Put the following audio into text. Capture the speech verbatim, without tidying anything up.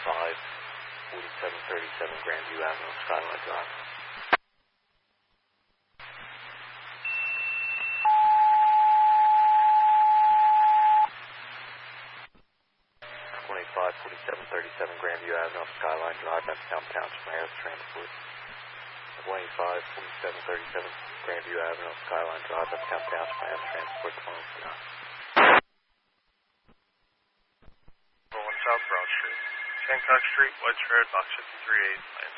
five, forty-seven thirty-seven Grandview Avenue, Skyline Drive. twenty-five, forty-seven thirty-seven Grandview Avenue, Skyline Drive, Uptown Township, Harris Transport. twenty-five, forty-seven thirty-seven Grandview Avenue, Skyline Drive, Uptown Township, Harris Transport, twenty oh nine. South Broad Street. Hancock Street, Whites Road, box fifty-three eight.